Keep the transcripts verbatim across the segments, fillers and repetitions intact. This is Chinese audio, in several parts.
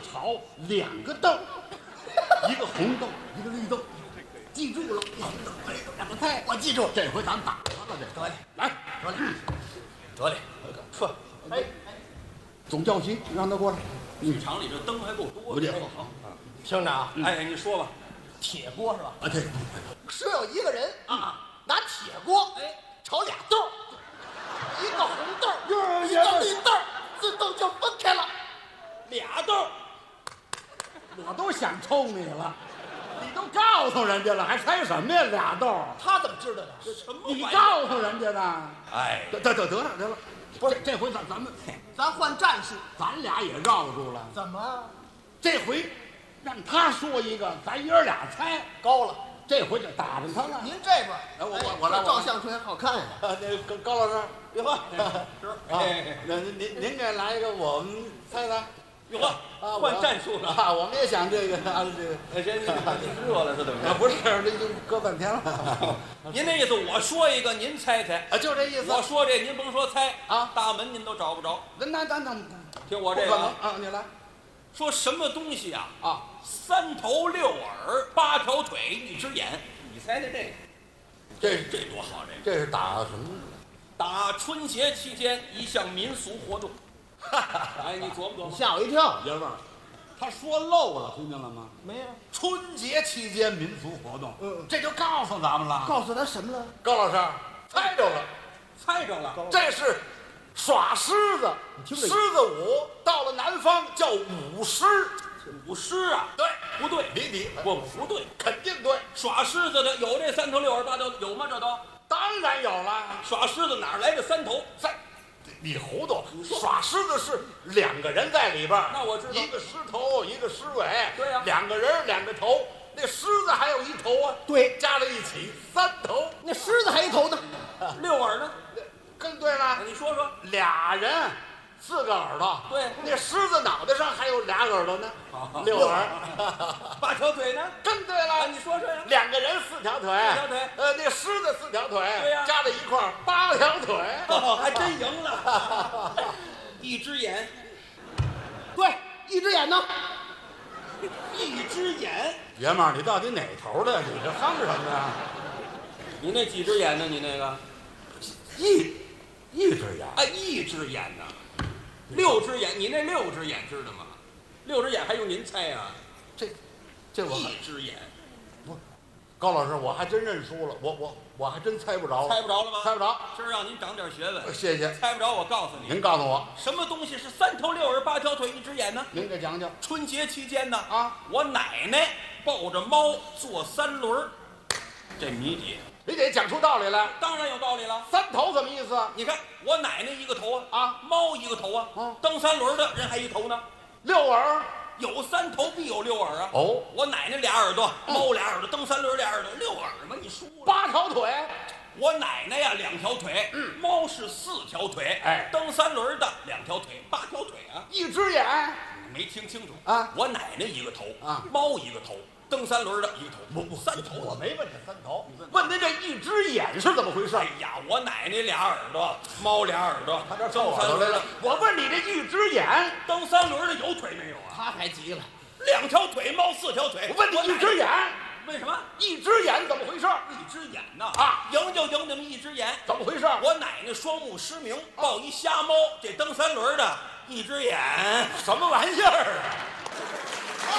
好两个豆，一个红豆，一个绿豆，记住了，红豆、绿豆两个菜，我记住。这回咱们打完了，这得嘞，来，得嘞，得嘞，呵，哎，总教习让他过来。 剧场里这灯还够多的。 好，好， 厅长， 哎，你说吧， 铁锅是吧？ 啊，对， 是有一个人啊，拿铁锅哎炒俩豆，一个红豆，一个绿豆，自动就分开了。 俩豆， 我都想抽你了，你都告诉人家了，还猜什么呀？俩豆， 他怎么知道的？ 这什么你玩意儿？ 告诉人家的。 哎， 得得得得了得了，不是这回咱咱们咱换战术， 咱俩也绕住了。 怎么这回让他说一个，咱爷儿俩猜。 高了？ 这回就打着他了。 您这边， 哎我我我来这照相吹好看呀。 啊，那高高老师， 哟呵， 是啊，那您您您给来一个，我们猜猜。 哟呵， 啊， 换战术了。 啊！我们也想这个啊，这个哎，这这热了是怎么着？ 啊，不是，这已经搁半天了。 您那意思，我说一个，您猜猜。 啊，就这意思。 我说这，您甭说猜啊， 大门您都找不着。 那那那那， 听我这个啊， 啊，你来说什么东西啊？ 啊， 三头六耳，八条腿，一只眼。你猜猜这个？ 这这多好！这个这是打什么？ 打春节期间一项民俗活动。哎，你琢磨琢磨。 吓我一跳。 爷们儿，他说漏了，听见了吗？ 没有。 春节期间民俗活动， 嗯， 这就告诉咱们了。 告诉他什么了？ 高老师猜着了， 猜着了， 这是耍狮子， 听着狮子舞，到了南方叫舞狮。 舞狮啊？ 对， 不对， 你你不不对， 肯定对， 耍狮子的有这三头六耳八条有吗？这都当然有了。 耍狮子哪儿来的三头？ 三，你糊涂！耍狮子是两个人在里边， 那我知道一个狮头，一个狮尾。 对呀两个人两个头，那狮子还有一头啊。 对， 加在一起三头。 那狮子还一头呢。 六耳呢？ 更对了， 你说说。 俩人四个耳朵。 对， 那狮子脑袋上还有俩耳朵呢，六耳。 八条腿呢？ 更对了， 你说说呀。 两个人四条腿， 四条腿。 呃，那狮子四条腿， 对呀， 加在一块儿八条腿。 哦，还真赢了。一只眼。 对，一只眼呢？ 一只眼。 爷们儿，你到底哪头的？你这哼什么呀？ 你那几只眼呢？你那个？ 一，一只眼。 啊，一只眼呢？六只眼，你那六只眼知道吗？六只眼还用您猜呀？ 这，这我一只眼。 不，高老师，我还真认输了，我我我还真猜不着。 猜不着了吗？ 猜不着。 今儿让您长点学问。 谢谢。 猜不着，我告诉你。 您告诉我， 什么东西是三头六耳八条腿一只眼呢？ 您给讲讲。 春节期间呢， 啊， 我奶奶抱着猫坐三轮儿，这谜底。 你得讲出道理来。 当然有道理了。 三头什么意思？ 你看我奶奶一个头啊， 啊， 猫一个头啊， 啊， 蹬三轮的人还一头呢。 六耳， 有三头必有六耳啊。 哦， 我奶奶俩耳朵，猫俩耳朵，蹬三轮俩耳朵，六耳嘛，你输了。 八条腿。 我奶奶呀两条腿， 嗯， 猫是四条腿， 哎， 蹬三轮的两条腿，八条腿啊。 一只眼。 没听清楚啊？ 我奶奶一个头啊， 猫一个头，蹬三轮的一个头， 不不， 三头。 我没问这三头，问您这一只眼是怎么回事？ 哎呀，我奶奶俩耳朵，猫俩耳朵， 他这瞪耳朵来了。我问你这一只眼， 蹬三轮的有腿没有啊？ 他还急了。 两条腿，猫四条腿。 我问你一只眼， 为什么？ 一只眼怎么回事？ 一只眼呐啊， 赢就赢你们一只眼， 怎么回事？ 我奶奶双目失明，抱一瞎猫，这蹬三轮的一只眼， 什么玩意儿啊？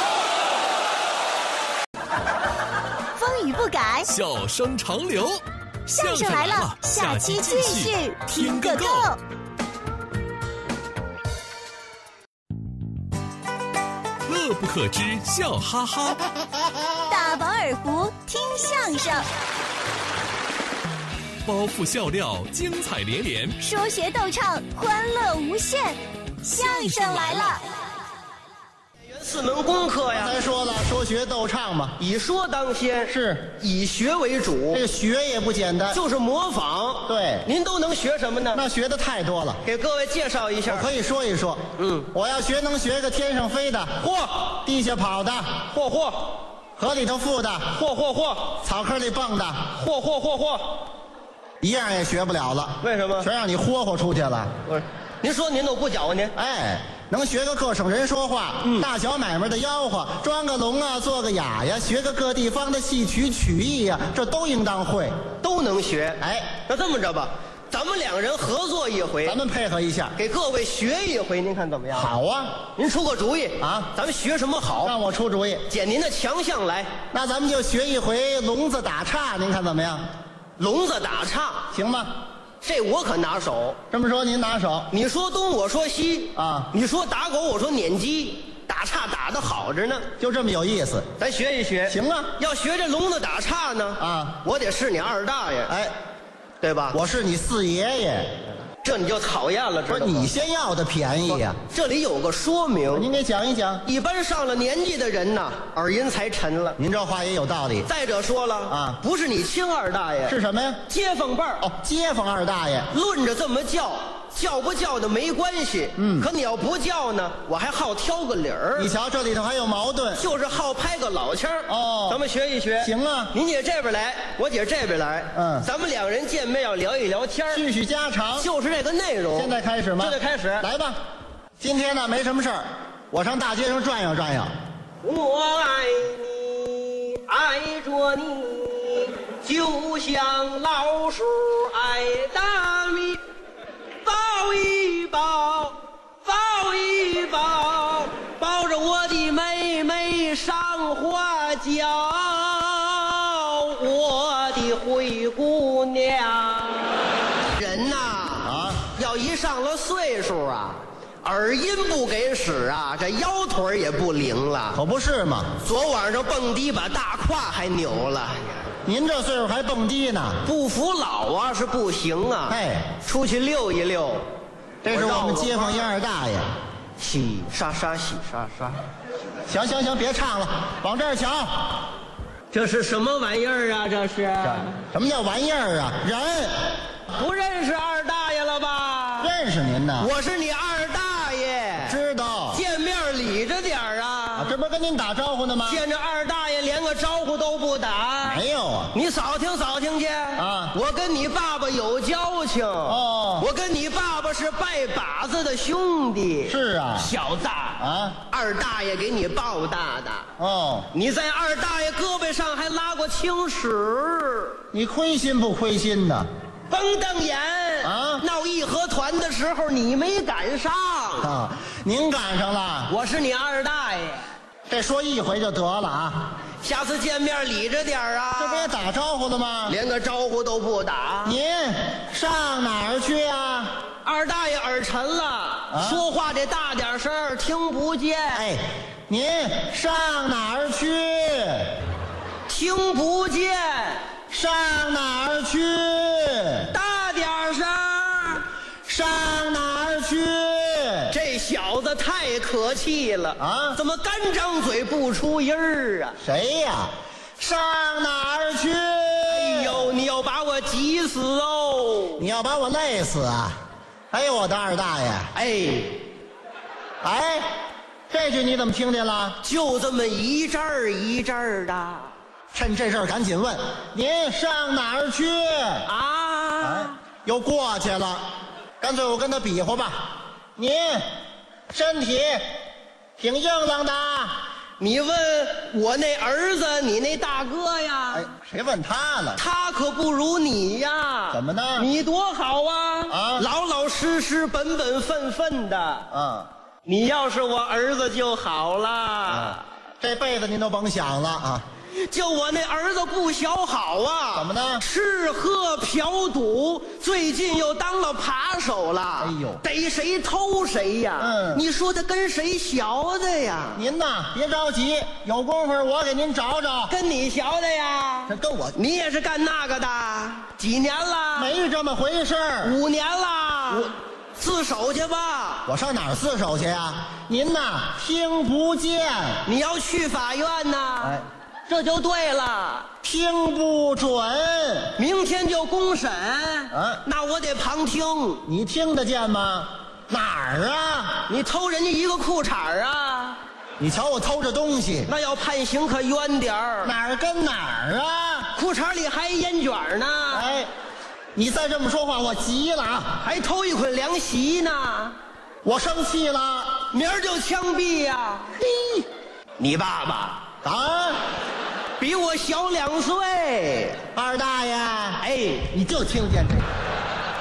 风雨不改， 笑声长流。 相声来了，下期继续听个够。 乐不可支，笑哈哈。 大饱耳福，听相声。 包袱笑料，精彩连连。 说学逗唱，欢乐无限。相声来了。 四门功课呀， 才说了，说学逗唱嘛， 以说当先， 是以学为主。 这个学也不简单， 就是模仿。 对， 您都能学什么呢？ 那学的太多了， 给各位介绍一下。 我可以说一说。 嗯， 我要学能学个天上飞的， 嚯， 地下跑的， 嚯嚯， 河里头浮的， 嚯嚯嚯， 草坑里蹦的， 嚯嚯嚯嚯， 一样也学不了了。 为什么？ 全让你霍霍出去了。 不是，您说您都不搅和您。 哎， 能学个各省人说话， 嗯大小买卖的吆喝，装个聋啊，做个哑呀，学个各地方的戏曲曲艺呀，这都应当会。 都能学。 哎， 那这么着吧，咱们两人合作一回， 咱们配合一下。 给各位学一回，您看怎么样？ 好啊， 您出个主意啊咱们学什么好？ 让我出主意。 捡您的强项来。 那咱们就学一回聋子打岔，您看怎么样？ 聋子打岔， 行吗？ 这我可拿手。 这么说您拿手你说东，我说西啊你说打狗，我说撵鸡，打岔打得好着呢。 就这么有意思。 咱学一学。 行啊要学这聋子打岔呢啊我得是你二大爷， 哎， 对吧？ 我是你四爷爷， 这你就讨厌了，知道吗？ 不是你先要的便宜呀、 这里有个说明， 您给讲一讲。 一般上了年纪的人呐，耳音才沉了。 您这话也有道理。 再者说了啊不是你亲二大爷， 是什么呀？ 街坊辈儿。 哦，街坊二大爷。 论着这么叫，叫不叫的没关系。 嗯可你要不叫呢，我还好挑个理儿， 你瞧，这里头还有矛盾。 就是好拍个老腔儿。 哦咱们学一学。 行啊您姐这边来，我姐这边来。 嗯咱们两人见面要聊一聊天儿叙叙家常。 就是这个内容。 现在开始吗？ 现在开始。 来吧。今天呢没什么事儿，我上大街上转悠转悠。 我爱你，爱着你，就像老鼠爱大米。抱一抱，抱一抱，抱着我的妹妹上花轿，我的灰姑娘。人呐， 啊， 要一上了岁数啊，耳音不给使啊，这腰腿也不灵了。 可不是嘛。 昨晚上蹦迪把大胯还扭了， 您这岁数还蹦迪呢？ 不服老啊是不行啊。 哎， 出去溜一溜， 这是我们街坊一二大爷。 洗刷刷洗刷刷。 行行行，别唱了，往这儿瞧。 这是什么玩意儿啊？这是什么叫玩意儿啊？人不认识二大爷了吧？ 认识您呢。 我是你二大爷， 知道。 见面理着点儿啊。 啊，这不是跟您打招呼呢吗？ 见着二大爷连个招呼都不打。 没有啊。 你扫听扫听去啊我跟你爸爸有交情哦我跟你爸爸是拜把子的兄弟。 是啊。 小子啊， 二大爷给你抱大的， 哦， 你在二大爷胳膊上还拉过青史。 你亏心不亏心呢？ 甭瞪眼啊闹义和团的时候你没赶上啊，您赶上了。 我是你二大爷， 这说一回就得了啊。 下次见面理着点儿啊。 这不也打招呼了吗？ 连个招呼都不打。 您上哪儿去啊？ 二大爷耳沉了，说话得大点声儿，听不见。 哎，您上哪儿去？ 听不见， 上哪儿去？ 大点声儿。 上哪儿去？ 这小子太可气了啊怎么干张嘴不出音儿啊？ 谁呀？上哪儿去？ 哎呦，你要把我急死哦！ 你要把我累死啊！哎呦，我的二大爷！ 哎， 哎，这句你怎么听见了？ 就这么一阵儿一阵儿的趁这阵儿赶紧问，您上哪儿去？哎， 啊！ 又过去了。干脆我跟他比划吧，您身体挺硬朗的。 你问我那儿子，你那大哥呀？ 哎，谁问他了？ 他可不如你呀！ 怎么呢你多好啊！ 啊老老实实、本本分分的。 啊， 你要是我儿子就好了。 这辈子您都甭想了啊！ 就我那儿子不小好啊！ 怎么呢吃喝嫖赌，最近又当了扒手了。 哎呦逮谁偷谁呀！ 嗯你说他跟谁学的呀？ 您呐，别着急，有功夫我给您找找。 跟你学的呀？ 这跟我你也是干那个的？几年了？ 没这么回事儿。 五年了。自首去吧。 我上哪儿自首去呀？您呐，听不见， 你要去法院呐？ 哎， 这就对了。 听不准。 明天就公审。 啊那我得旁听。 你听得见吗？哪儿啊？ 你偷人家一个裤衩儿啊？ 你瞧我偷着东西， 那要判刑可冤点儿。 哪儿跟哪儿啊？ 裤衩里还烟卷儿呢。 哎，你再这么说话，我急了啊！ 还偷一捆凉席呢。 我生气了。 明儿就枪毙呀！嘿，你爸爸啊， 比我小两岁。 二大爷， 哎， 你就听见这个。